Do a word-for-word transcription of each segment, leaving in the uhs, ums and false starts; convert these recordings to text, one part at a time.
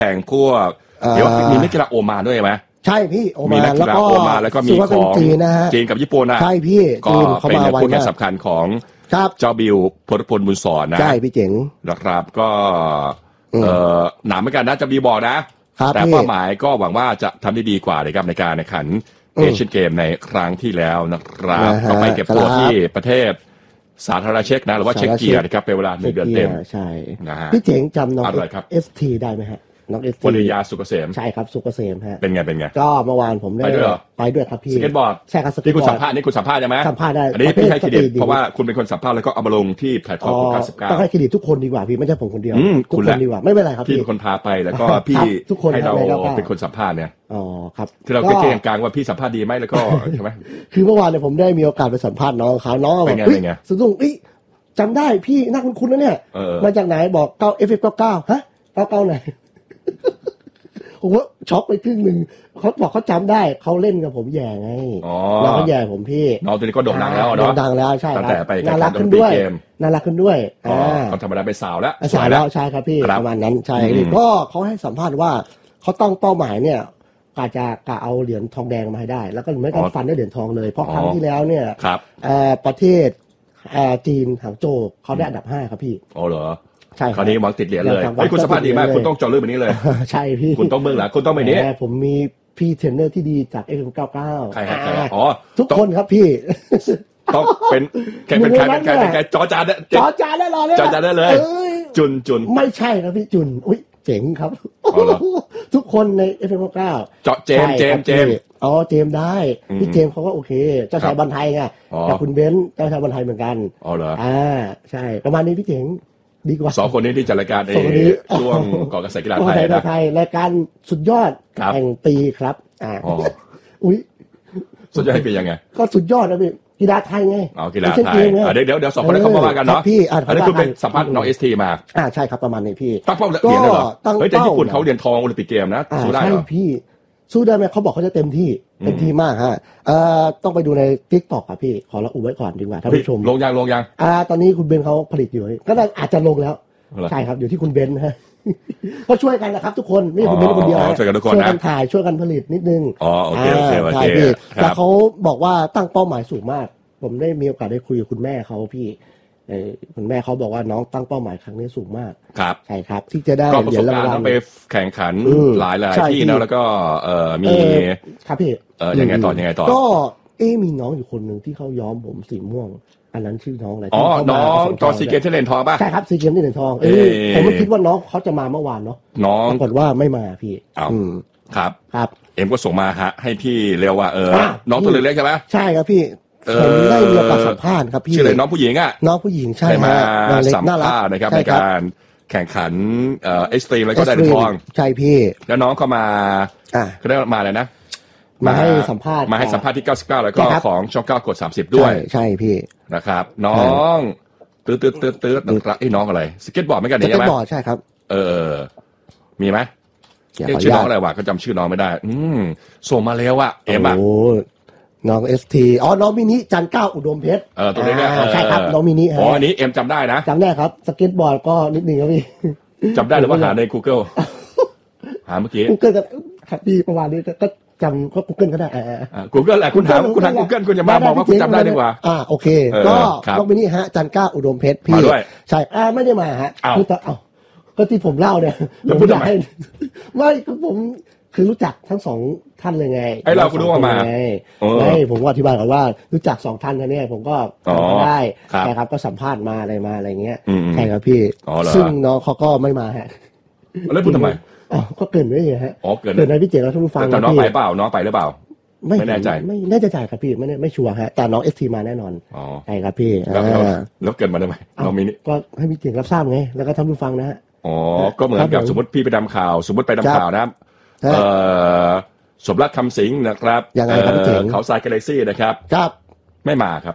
แข่งพวกเดี๋ยวมีนักกีฬาโอมานด้วยไหมใช่พี่โอมานมีนักกีฬาโอมานแล้วก็มีของจีนนะฮะจีนกับญี่ปุ่นนะใช่พี่ก็เป็นคู่แข่งสำคัญของเจ้าบิวพลพลบุญสอนนะใช่พี่เจ๋งนะครับก็เอ่อหนาเหมือนกันนะจะบีบอกนะแต่เป้าหมายก็หวังว่าจะทำได้ดีกว่าเลยครับในการแข่งขันเอเชียนเกมในครั้งที่แล้วนะครับก็ไปเก็บตัวที่ประเทศสาธารณรัฐเช็กนะหรือว่าเช็กเกียนะครับเป็นเวลาหนึ่งเดือนเต็มใช่นะฮะพี่เจ๋งจำน้องเอสทีได้ไหมฮะน้องเอสทีวริยาสุกเกษมใช่ครับสุกเกษมฮะเป็นไงเป็นไงก็เมื่อวานผมได้ไปด้วยไปด้วยครับพี่สเก็ตบอร์ดใช่ครับสเก็ตบอร์ดที่คุณสัมภาษณ์นี่คุณสัมภาษณ์ใช่ไหมสัมภาษณ์ได้อันนี้พี่ให้เครดิตเพราะว่าคุณเป็นคนสัมภาษณ์แล้วก็เอามาลงที่แพลตฟอร์มเก้าสิบเก้าต้องให้เครดิตทุกคนดีกว่าพี่ไม่ใช่ผมคนเดียวทุกคนดีกว่าไม่เป็นไรครับพี่เป็นคนพาไปแล้วก็พี่ให้เราเป็นคนสัมภาษณ์เนี่ยอ๋อครับคือเราเก่งกลางว่าพี่สัมภาษณ์ดีไหมแล้วก็ใช่ไหมคือเมื่อวานเนี่ยผมได้มีโอกาสไปสัมภาษณ์น้องเขาน้องแบบเฮ้ยสนุกเอ้ยจำได้พี่น่าคุ้นๆนะเนี่ยมาจากไหนบอกเก้าเอฟเอฟเก้าเก้าฮะเก้าเก้าไหนผมว่าช็อกไปครึ่งหนึ่งเขาบอกเขาจำได้เขาเล่นกับผมแย่ไงแล้วเขาแย่ผมพี่น้องตัวนี้ก็โด่งดังแล้วเนาะโด่งดังแล้วใช่ตั้งแต่ไปน่ารักขึ้นด้วยน่ารักขึ้นด้วยอ่าเขาธรรมดาไปสาวแล้วสาวแล้วใช่ครับพี่ประมาณนั้นใช่ก็เขาให้สัมภาษณ์ว่าเขาตั้งเป้าหมายเนี่ยอาจจะกะเอาเหรียญทองแดงมาให้ได้แล้วก็ไม่ต้องฟันด้วยเหรียญทองเลยเพราะครั้งที่แล้วเนี่ยประเทศจีนหางโจวเขาได้อันดับห้าครับพี่อ๋อเหรอใช่คราวนี้หวังติดเหรียญเลยไอ้คุณสัมภาษณ์ดีมากคุณต้องจอดเรื่องแบบนี้เลยใช่พี่คุณต้องเบื้องหลังคุณต้องแบบนี้ผมมีพี่เทรนเนอร์ที่ดีจาก เอฟ เอ็ม เก้าเก้าใครใครอ๋อทุกคนครับพี่ต้องเป็นใครเป็นใครเป็นใครเป็นใครจอจานจอจานได้รอเลยจอจานได้เลยจุนจุนไม่ใช่ครับพี่จุนอุ้ยเจ๋งครับทุกคนใน เอฟ เอ็ม เก้าเก้าเจาะเจมเจมเจมอ๋อเจมได้พี่เจมเขาก็โอเคเจ้าชายบอลไทยไงกับคุณเบนซ์เจ้าชายบอลไทยเหมือนกันอ๋อเหรออ่าใช่ประมาณนี้พี่เจ๋งดีกว่าสองคนนี้ที่จัดรายการในช่วงก่อนกระแสกีฬาไทยนะไทยรายการสุดยอดแห่งปีครับอ่าอุ้ยสุดยอดให้เป็นยังไงก็สุดยอดนะพี่กีฬาไทยไงอ๋อกีฬาไทยเดี๋ยวเดี๋ยวเดี๋ยวสองคนนี้เขามากันเนาะพี่อันนี้คือเป็นสัมภาษณ์น้องเอสทีมาอ่าใช่ครับประมาณนี้พี่ตั้งเป้าเหรียญเลยเหรอเฮ้ยแต่ญี่ปุ่นเขาเหรียญทองโอลิมปิกเกมนะสู้ได้เหรอพี่สู้ได้ไหมเขาบอกเขาจะเต็มที่เต็มที่มากฮะเอ่อต้องไปดูใน TikTok ครับพี่ขอละอุไว้ก่อนดีกว่าท่านผู้ชมลงยังลงยังอ่าตอนนี้คุณเบนเขาผลิตอยู่ก็อาจจะลงแล้วใช่ครับอยู่ที่คุณเบนฮะก็ช่วยกันนะครับทุกคนไม่ใช่คุณเบนคนเดียวช่วยกันทุกคนนะช่วยกันถ่ายช่วยกันผลิตนิดนึงอ๋อโอเคโอเคโอเคแต่เขาบอกว่าตั้งเป้าหมายสูงมากผมได้มีโอกาสได้คุยกับคุณแม่เขาพี่คุณแม่เขาบอกว่าน้องตั้งเป้าหมายครั้งนี้สูงมากครับใช่ครับที่จะได้เหรียญรางวัลต้องไปแข่งขันหลายหลายที่นะแล้วก็เอ่อมีครับพี่เออยังไงต่อยังไงต่อก็เอ๊มีน้องอยู่คนหนึ่งที่เขาย้อมผมสีม่วงอันนั้นชื่อน้องอะไรอ๋อน้องตอนซีเกมที่เหรียญทองป่ะใช่ครับซีเกมที่เหรียญทองเออผมไม่คิดว่าน้องเขาจะมาเมื่อวานเนาะน้องปรากฏว่าไม่มาพี่อ้าวครับครับเอ็มก็ส่งมาฮะให้พี่เร็วว่าเออน้องตัวเล็กๆใช่ไหมใช่ครับพี่ผมได้มีโอกาสสัมภาษณ์ครับพี่ชื่ออะไรน้องผู้หญิงอ่ะน้องผู้หญิงใช่มาสัมภาษณ์นะครับในการแข่งขันเอ่อเอ็กซ์ตรีมแล้วก็ได้เหรียญทองใช่พี่แล้วน้องก็มาอ่าก็ได้มาเลยนะมาให้สัมภาษณ์มาให้สัมภาษณ์ที่เก้าสิบเก้าแล้วก็ของช่องเก้ากดสามสิบด้วยใช่พี่นะครับน้องตืดตืดตืดตืดนะครับไอ้น้องอะไรสเก็ตบอร์ดไม่กันนี่ใช่ไหมสเก็ตบอร์ดใช่ครับเออมีไหมชื่อน้องอะไรวะก็จำชื่อน้องไม่ได้อืมส่งมาแล้วอะเอ็มอะน้องเอสทีอ๋อน้องมินิจันเก้าอุดมเพชรเออตัวนี้เนี่ยใช่ครับน้องมินิอ๋ออันนี้เอ็มจำได้นะจำได้ครับสเก็ตบอร์ดก็นิดนึงครับพี่จำได้หรือว่าหาใน Google หาเมื่อกี้ Google ก็ครับพี่ประมาณนี้ก็จำก็ Google ก็ได้อ่า Google แหละคุณถามคุณถาม Google คุณจะมาบอกว่าคุณจำได้ดีกว่าอ่าโอเคก็น้องมินิฮะจันเก้าอุดมเพชรพี่ใช่อ่าไม่ได้มาฮะคือตอนเอ้าก็ที่ผมเล่าเนี่ยผมพูดทำไมไม่ก็ผมคือรู้จักทั้งสองท่านเลยไงไอ้เราคุณรู้ว่ามาไม่ผมก็อธิบายก่อนว่ารู้จักสองท่านเนี่ยผมก็ได้ใช่ครับก็สัมภาษณ์มาอะไรมาอะไรเงี้ยใช่ครับพี่ซึ่งน้องเขาก็ไม่มาฮะแล้วพูดทำไมอ๋อก็เกินไว้ไงฮะอ๋อเกินเกินในพี่เจ๋งแล้วท่านผู้ฟังแต่น้องไปเปล่าน้องไปหรือเปล่าไม่แน่ใจไม่แน่ใจครับพี่ไม่ไม่ชัวร์ฮะแต่น้องเอสทีมาแน่นอนอ๋อใช่ครับพี่แล้วเกินมาได้ไหมน้องมินิก็ให้พี่เจ๋งรับทราบไงแล้วก็ท่านผู้ฟังนะฮะอ๋อก็เหมือนกับสมมติพี่ไปทำข่าวสมมติไปทำข่าวนะเอ่อสมรักคำสิงห์นะครับยังไงครับพี่เจ๋งเขาทรายกาแล็กซี่นะครับครับไม่มาครับ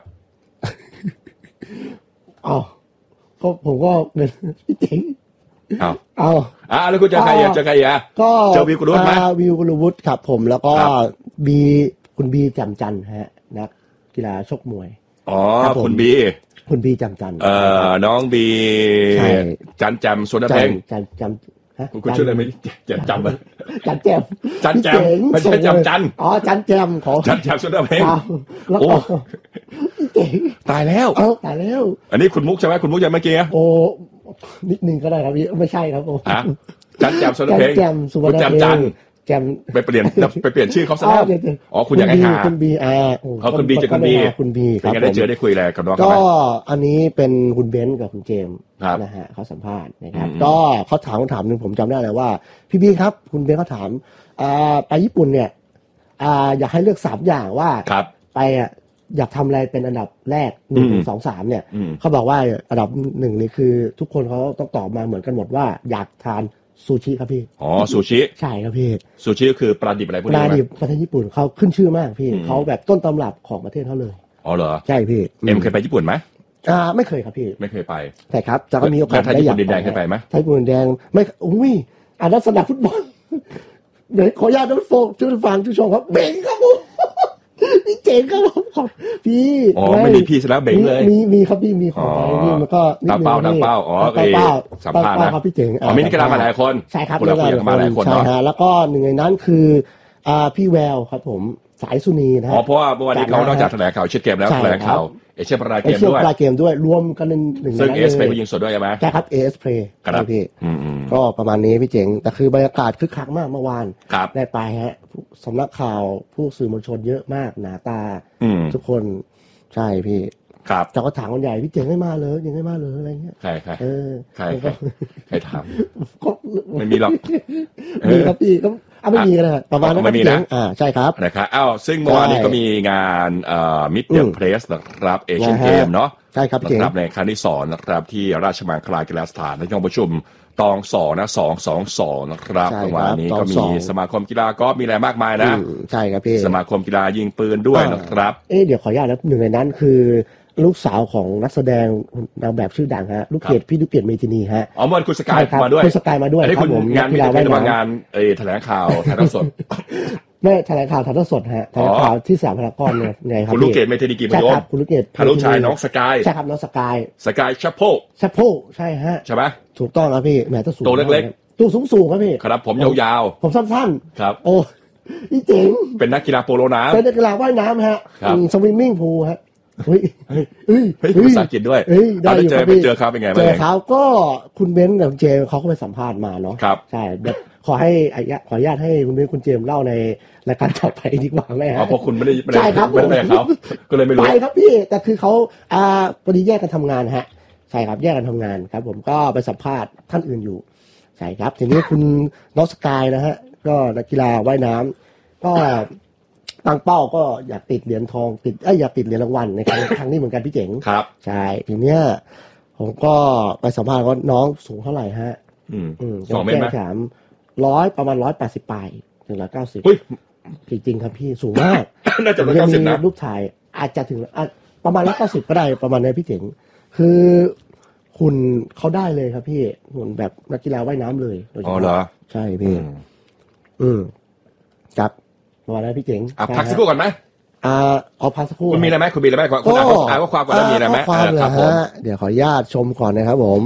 อ๋อก็ผมก็เงินพี่เจ๋งเอาเอาอ่าแล้วคุณเจอใครอ่ะเจอใครอ่ะก็เจอวิวกุลวุฒิไหมวิวกุลวุฒิครับผมแล้วก็บีคุณบีจำจันทร์ฮะนักกีฬาชกมวยอ๋อคุณบีคุณบีจำจันทร์เอ่อน้องบีจันจำสุนทรเพ็งจันจคุณชื่ออะไรไม่จำจำไหมจันแจมจันแจมไม่ใช่จำจันอ๋อจันแจมของจันแจมสุดยอดเพลงโอ้ตายแล้วเอ้าตายแล้วอันนี้คุณมุกใช่ไหมคุณมุกยังเมื่อกี้โอ้นิดนึงก็ได้ครับพี่ไม่ใช่ครับผมจันแจมสุดยอดเพลงจันแจมสุดยอดเพลงจันแจมไปเปลี่ยนไปเปลี่ยนชื่อเขาซะแล้วอ๋อคุณยังไงฮะคุณบีอ่าเขาคุณบีจะคุณบีคุณบีครับผมได้เจอได้คุยอะไรกับน้องก็อันนี้เป็นคุณเบนซ์กับคุณเจมส์นะฮะเขาสัมภาษณ์นะครับก็เขาถามคำถามหนึ่งผมจำได้เลยว่าพี่บีครับคุณเบนซ์เขาถามอ่าไปญี่ปุ่นเนี่ยอ่าอยากให้เลือกสามอย่างว่าไปอ่ะอยากทำอะไรเป็นอันดับแรกหนึ่งสองสามเนี่ยเขาบอกว่าอันดับหนึ่งนี่คือทุกคนเขาต้องตอบมาเหมือนกันหมดว่าอยากทานซูชิครับพี่อ๋อซูชิใช่ครับพี่ซูชิคือปลาดิบอะไรพวกนี้ปลาดิบประเทศญี่ปุ่นเขาขึ้นชื่อมากพี่เขาแบบต้นตำรับของประเทศเขาเลยอ๋อเหรอใช่พี่เอ็มเคยไปญี่ปุ่นไหมอ่าไม่เคยครับพี่ไม่เคยไปใช่ครับจะก็มีโอกาสได้อยากไปไทยญี่ปุ่นดินแดงเคยไปไหมไทยญี่ปุ่นดินแดงไม่อุ้ยอ่านลักษณะฟุตบอลเดี๋ยวขออนุญาตท่านผู้ชมฟังทุกชมครับเบ่งครับผมพี่เจ๋งครับผมพี่อ๋อไม่มีพี่ซะแล้วเบ่งเลยมีมีครับพี่มีของนี่มันก็ตาเป้าตาเป้าอ๋อตาเป้าสัมภาษณ์นะครับพี่เจ๋งอ๋อมีนักกีฬามาหลายคนใช่ครับนักกีฬามาหลายคนใช่ฮะแล้วก็หนึ่งในนั้นคืออ่าพี่แววครับผมสายสุนีนะอ๋อเพราะว่าวันนี้เขานอกจากแถลงข่าวเชียร์เกมแล้วแถลงข่าวเอเชียพาราเกมด้วยเอเชียพาราเกมด้วยรวมกันเป็นหนึ่งในนั้นซึ่งเอสเพย์ยิงสดด้วยใช่ไหมใช่ครับเอสเพย์ครับพี่ก็ประมาณนี้พี่เจ๋งแต่คือบรรยากาศคึกคักมากเมื่อวานได้ไปฮะสำนักข่าวผู้สื่อมวลชนเยอะมากหนาตาทุกคนใช่พี่ครับจากกระถางคนใหญ่พี่เจ๋งไม่มาเลยยังไม่มาเลยอะไรเงี้ยใครใครเออใครใครถามไม่มีหรอกมีครับพี่ก็อ่ะไม่มีกันนะประมาณนั้นไม่มีนะอ่าใช่ครับนะครับอ้าวซึ่งเมื่อวานนี้ก็มีงานเอ่อมิดเดิลเพรสนะครับเอเชียนเกมเนาะใช่ครับพี่เจ๋งในครั้งที่สองนะครับที่ราชมังคลากีฬาสถานในห้องประชุมตองสองนะสองสองสองนะครับเมื่อวานนี้ก็มีสมาคมกีฬากอล์ฟมีอะไรมากมายนะใช่ครับพี่สมาคมกีฬายิงปืนด้วยนะครับเอ๊ะเดี๋ยวขออนุญาตนะหนึ่งในนั้นคือลูกสาวของนักแสดงนางแบบชื่อดังฮะลูกเกดพี่ลูกเกดเมทินีฮะอ๋อเมื่อคุณสกายมาด้วยคุณสกายมาด้วยครับผมงานกีฬาว่ายน้ำงานเอแถลงข่าวถ่ายทอดสดไม่แถลงข่าวถ่ายทอดสดฮะแถลงข่าวที่สยามพารากอนเนี่ยไงครับคุณลูกเกดเมทินีกี่พยมคุณลูกเกดพาลูกชายน้องสกายใช่ครับน้องสกายสกายชัพโพชัพโพใช่ฮะใช่ไหมถูกต้องครับพี่แหมตัวสูงตัวเล็กๆตัวสูงๆครับพี่ครับผมยาวๆผมสั้นๆครับโอ้พี่เจ๋งเป็นนักกีฬาโปโลน้ำเป็นนักกีฬาว่ายน้ำฮะสวิมมิ่งพูลฮะเฮ้ยเฮ้ยเฮ้ยเฮ้ยภาษาอังกฤษด้วยได้เจอไปเจอเขาเป็นไงบ้างเจอเขาก็คุณเบนซ์กับเจมเขาก็ไปสัมภาษณ์มาเนาะครับใช่แบบขอให้ขออนุญาตให้คุณเบนซ์คุณเจมเล่าในรายการต่อไปดีกว่าไหมฮะเพราะคุณไม่ได้ไม่ได้ไม่ได้เขาก็เลยไม่รู้ไปครับพี่แต่คือเขาอ่าพอดีแยกกันทำงานฮะใช่ครับแยกกันทำงานครับผมก็ไปสัมภาษณ์ท่านอื่นอยู่ใช่ครับทีนี้คุณน้องสกายนะฮะก็นักกีฬาว่ายน้ำก็ตั้งเป้าก็อยากติดเหรียญทองติดเอ้ยอยากติดเหรียญรางวัลในครั้งครั้งนี้เหมือนกันพี่เจ๋งครับใช่ทีเนี้ยผมก็ไปสัมภาษณ์ว่าน้องสูงเท่าไหร่ฮะอืมอืมสองเมตรไหมถามร้อยประมาณร้อยแปดสิบปลายถึงร้อยเก้าสิบจริงๆครับพี่สูงมากน่าจะร้อยเก้าสิบนะรูปถ่ายอาจจะถึงประมาณร้อยเก้าสิบก็ได้ประมาณนี้พี่เจ๋งคือหุ่นเขาได้เลยครับพี่หุ่นแบบนักกีฬาว่ายน้ำเลยอ๋อเหรอใช่พี่อืมครับมาแล้วพี่เจ๋งพักสักครู่ก่อนไหมอ่าเอาพักสักครู่คุณมีอะไรไหมคุณมีอะไรไหมคุณอ่านอ่านว่าความก่อนแล้วมีอะไรไหมความเหรอฮะเดี๋ยวขออนุญาตชมก่อนนะครับผม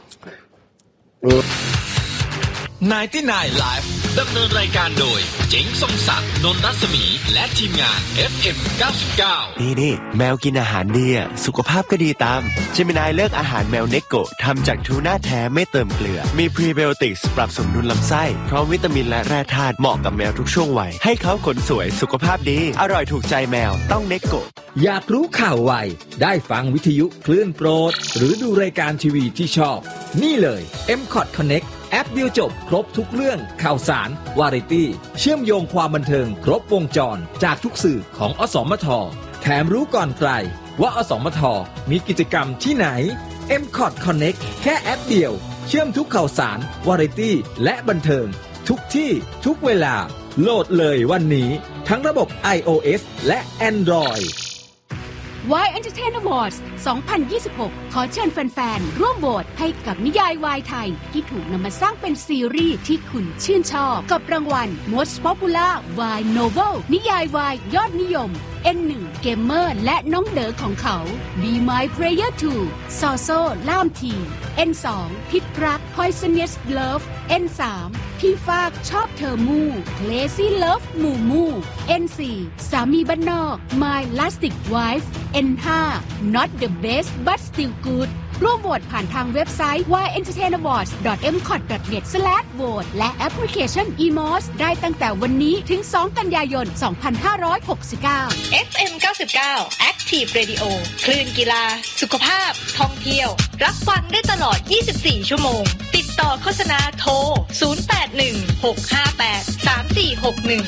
ไนน์ตี้ไนน์ Live ดำเนินรายการโดยเจ๋งทรงศักดิ์นนท์รัศมีและทีมงาน เอฟ เอ็ม เก้าสิบเก้านี่นี่แมวกินอาหารดีอ่ะสุขภาพก็ดีตามเจมินายเลือกอาหารแมวเนโกะทำจากทูน่าแท้ไม่เติมเกลือมีพรีไบโอติกส์ปรับสมดุลลำไส้พร้อมวิตามินและแร่ธาตุเหมาะกับแมวทุกช่วงวัยให้เขาขนสวยสุขภาพดีอร่อยถูกใจแมวต้องเนโกะอยากรู้ข่าวไวได้ฟังวิทยุคลื่นโปรดหรือดูรายการทีวีที่ชอบนี่เลย เอ็ม คอท Connectแอปเดียวจบครบทุกเรื่องข่าวสารวาไรตี้เชื่อมโยงความบันเทิงครบวงจรจากทุกสื่อของอสมทแถมรู้ก่อนใครว่าอสมทมีกิจกรรมที่ไหน เอ็ม คอท Connect แค่แอปเดียวเชื่อมทุกข่าวสารวาไรตี้และบันเทิงทุกที่ทุกเวลาโหลดเลยวันนี้ทั้งระบบ iOS และ Android วาย Entertainment Awards สองพันยี่สิบหก ขอเชิญแฟนๆ ร่วมโหวตให้กับนิยายวายไทยที่ถูกนำมาสร้างเป็นซีรีส์ที่คุณชื่นชอบกับรางวัล Most Popular Y Novel นิยายวายยอดนิยม เอ็น หนึ่ง เกมเมอร์และน้องเด๋อของเขา Be My Player ทู ซอโซล่ามที เอ็น สอง พิษรัก Poisonous Love เอ็น สาม พี่ฟากชอบเธอมู่ Lazy Love มูมู เอ็น สี่ สามีบ้านนอก My Lastic Wife เอ็น ห้า Not the Best But Still Good ร่วมโหวตผ่านทางเว็บไซต์ วาย เอ็นเตอร์เทนอวอร์ด ดอท เอ็ม คอท ดอท เน็ต สแลช โหวต และแอปพลิเคชัน อี มอส ได้ตั้งแต่วันนี้ถึง สอง กันยายน สองพันห้าร้อยหกสิบเก้าเอฟ เอ็ม เก้าสิบเก้า Active Radio คลื่นกีฬาสุขภาพท่องเที่ยวรับฟังได้ตลอดยี่สิบสี่ชั่วโมงติดต่อโฆษณาโทรศูนย์ แปด หนึ่ง หก ห้า แปด สาม สี่ หก หนึ่ง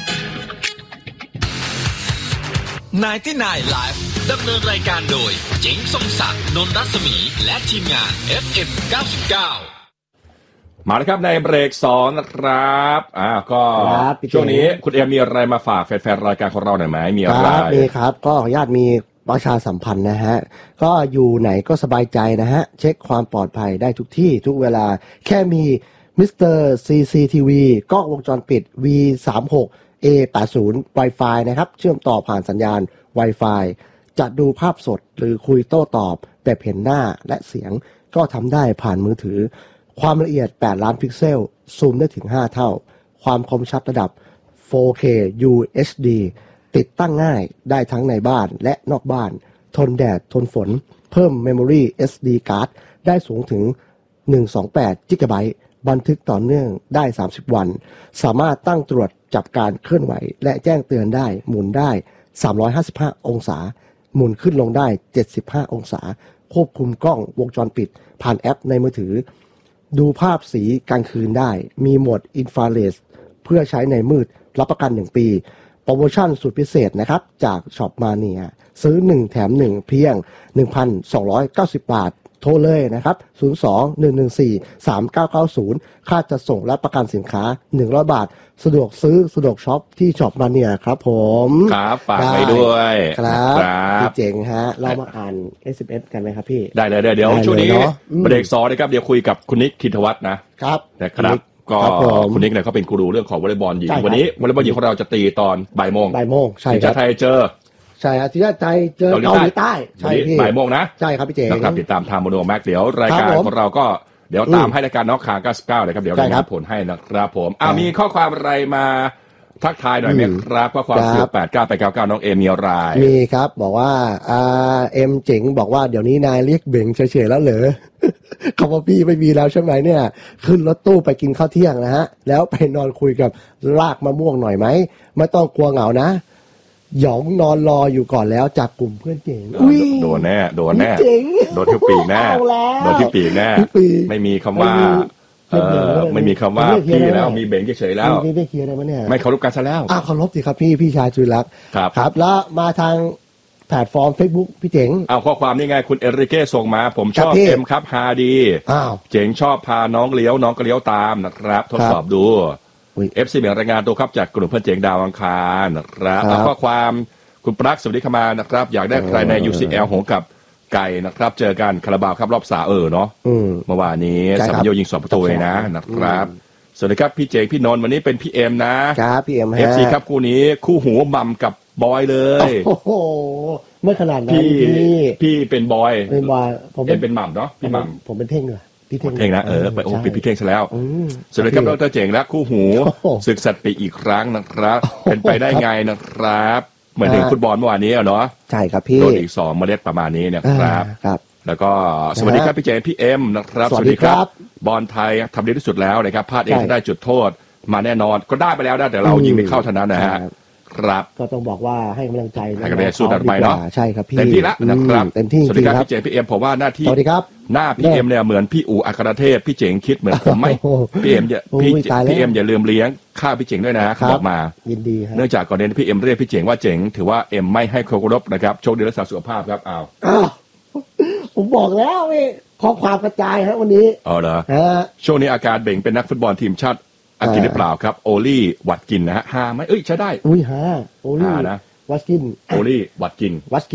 ไนน์ตี้ไนน์ Live ดำเนินรายการโดยเจ๋งทรงศักดิ์นนท์รัศมีและทีมงาน เอฟ เอ็ม เก้าสิบเก้ามาแล้วครับในเบรกสองนะครับอ่าก็ช่วงนี้คุณเอ็มมีอะไรมาฝากแฟนๆรายการของเราหน่อยไหมมีอะไรมีครับก็ขออนุญาตมีประชาสัมพันธ์นะฮะก็อยู่ไหนก็สบายใจนะฮะเช็คความปลอดภัยได้ทุกที่ทุกเวลาแค่มีมิสเตอร์ ซี ซี ที วี กล้องวงจรปิด วี สามสิบหก เอ แปดสิบ Wi-Fi นะครับเชื่อมต่อผ่านสัญญาณ Wi-Fi จะดูภาพสดหรือคุยโต้ตอบแบบเห็นหน้าและเสียงก็ทำได้ผ่านมือถือความละเอียดแปดล้านพิกเซลซูมได้ถึงห้าเท่าความคมชัดระดับ โฟร์เค ยู เอช ดี ติดตั้งง่ายได้ทั้งในบ้านและนอกบ้านทนแดดทนฝนเพิ่ม Memory เอส ดี Card ได้สูงถึงหนึ่งร้อยยี่สิบแปด จิกะไบต์บันทึกต่อเนื่องได้สามสิบวันสามารถตั้งตรวจจับการเคลื่อนไหวและแจ้งเตือนได้หมุนได้สามร้อยห้าสิบห้าองศาหมุนขึ้นลงได้เจ็ดสิบห้าองศาควบคุมกล้องวงจรปิดผ่านแอปในมือถือดูภาพสีกลางคืนได้มีโหมดอินฟราเรดเพื่อใช้ในมืดรับประกันหนึ่งปีโปรโมชั่นสุดพิเศษนะครับจากช็อปมาเนียซื้อหนึ่งแถมหนึ่งเพียง หนึ่งพันสองร้อยเก้าสิบ บาทโทรเลยนะครับศูนย์ สอง หนึ่ง หนึ่ง สี่ สาม เก้า เก้า ศูนย์ค่าจัดส่งและประกันสินค้าหนึ่งร้อยบาทสะดวกซื้อสะดวกช็อปที่ช็อปมาเนียครับผมครับฝากไปด้วยครับพี่เจ๋งฮะเรามาอ่าน เอส เอ็ม เอส กันไหมครับพี่ได้เลยเดี๋ยวช่วงนี้เบรกสองนะครับเดี๋ยวคุยกับคุณนิกธินวัฒน์นะครับนะครับก็คุณนิกเนี่ยเขาเป็นกูรูเรื่องของวอลเลย์บอลหญิงวันนี้วอลเลย์บอลหญิงของเราจะตีตอนบ่ายโมงบ่ายโมงใช่ทีมชาติไทยเจอใช่ครับทีมชาติไทยเจอเกาหลีใต้ใช่พี่บ่ายโมงนะใช่ครับพี่เจ๋งนะครับติดตามทางโมโนแม็กเดี๋ยวรายการของเราก็เดี๋ยวตามให้รายการน็อกคางเก้าสิบเก้านะครับเดี๋ยวรายงานผลให้นะครับผมอ่ามีข้อความอะไรมาทักทายหน่อยไหมครับข้อความศูนย์ แปด เก้า แปด เก้า เก้าน้องเอมมีอะไรมีครับบอกว่าอ่าเอ็มเจ๋งบอกว่าเดี๋ยวนี้นายเรียกเบ่งเฉยๆแล้วเหรอคำว่าพี่ไม่มีแล้วใช่ไหมเนี่ยขึ้นรถตู้ไปกินข้าวเที่ยงนะฮะแล้วไปนอนคุยกับรากมะม่วงหน่อยไหมไม่ต้องกลัวเหงานะหยองนอนรออยู่ก่อนแล้วจากกลุ่มเพื่อนเจ๋งโดนแน่โดนแน่โดนที่ปีกแน่โดนที่ปีกแน่ไม่มีคำว่าเออไม่มีคำว่าพี่แล้วมีเบ่งเฉยๆแล้วไม่ได้เคลียร์อะไรมาเนี่ยไม่เคารพกันซะแล้วอ้าวเคารพสิครับพี่พี่ชายจุลักษ์ครับครับแล้วมาทางแพลตฟอร์ม Facebook พี่เจ๋งอ้าวข้อความนี่ไงคุณเอริเก้ส่งมาผมชอบเอ็มครับฮาดีอ้าวเจ๋งชอบพาน้องเลี้ยวน้องก็เลี้ยวตามนะครับทดสอบดูเอฟซีเมียงรายงานตัวครับจากกลุ่มเพื่อนเจ๋งดาวอังคารนะครับข้อความคุณปรักสวัสดีขมานะครับอยากได้ใครใน ยู ซี แอล หงกับไก่นะครับเจอกันคาราบาวครับรอบสาเออเนาะเมื่อวานนี้สัมโยยิงสองประตูเลยนะนะครับสวัสดีครับพี่เจพี่นนท์วันนี้เป็นพี่เอ็มนะครับพี่เอ็มฮะเอฟ ซี ครับคู่นี้คู่หูมัมกับบอยเลยโอ้โหเมื่อขนาดนั้นพี่พี่เป็นบอยเป็นบอยผมเป็นมัมเนาะพี่มัมผมเป็นเท่งเลยพี่เท่งเท่งนะเออไปโอ้เป็นพี่เท่งซะแล้วสวัสดีครับดรเจ๋งและคู่หูศึกสัตว์ปีอีกครั้งนะครับเป็นไปได้ไงนะครับเหมือนถึงฟุตบอลเมื่อวานนี้เนาะใช่ครับพี่โดนอีกสองเมล็ดประมาณนี้นะครับครับแล้วก็สวัสดีครับพี่เจนพี่เอ็มนะครับสวัสดีครับบอลไทยทำดีที่สุดแล้วนะครับพลาดเองจะได้จุดโทษมาแน่นอนก็ได้ไปแล้วนะแต่เรายิงไม่เข้าเท่านั้นนะฮะครับก็ต้องบอกว่าให้กำลังใจให้กำลังใจสู้ต่อไปเนาะใช่ครับพี่เต็มที่แล้วนะครับเต็มที่สวัสดีครับพี่เจนพี่เอ็มผมว่าหน้าที่สวัสดีครับหน้าพี่เอ็มเนี่ยเหมือนพี่อู๋อัครเทพพี่เจ๋งคิดเหมือนผมไหมพี่เอ็มอย่าพี่พี่เอ็มอย่าลืมเลี้ยงข้าวพี่เจ๋งด้วยนะบอกมายินดีเนื่องจากก่อนนี้พี่เอ็มเรียกพี่เจ๋งว่าเจ๋งถือว่าเอ็มไม่ให้เคารพนะครับโชคดีรักษาสุขภาพครับอ้าวผมบอกแล้วพี่ข้อความกระจายฮะวันนี้อ๋อเหรอช่วงนี้อาการเบ่งเป็นนักฟุตบอลทีมชาติอังกฤษหรือเปล่าครับโอลี่วัดกินนะฮะฮาไหมเอ้ยใช้ได้อุ้ยฮาโอลี่นะวัดกินโอลี่วัดกินวัดกิน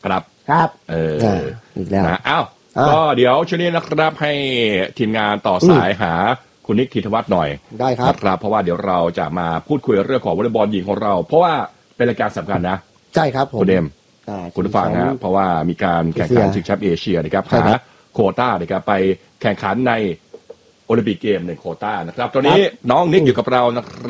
ครับครับเอออีกแล้วนะอ้าวก็เดี๋ยวช่วงนี้นะครับให้ทีมงานต่อสายหาคุณนิกธีรวัฒน์หน่อยได้ครับครับเพราะว่าเดี๋ยวเราจะมาพูดคุยเรื่องของวอลเลย์บอลหญิงของเราเพราะว่าเป็นรายการสำคัญนะใช่ครับผมคุณเดมคุณฟังนะเพราะว่ามีการแข่งขันชิงแชมป์เอเชียนะครับหาโควต้านะครับไปแข่งขันในโอลิมปิกเกมในโควต้านะครับตอนนี้น้องนิกอยู่กับเรานะครับ